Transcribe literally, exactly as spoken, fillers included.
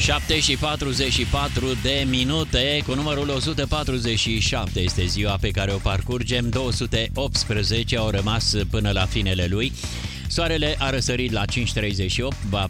șapte și patruzeci și patru de minute, cu numărul o sută patruzeci și șapte este ziua pe care o parcurgem, două sute optsprezece au rămas până la finele lui. Soarele a răsărit la cinci și treizeci și opt, va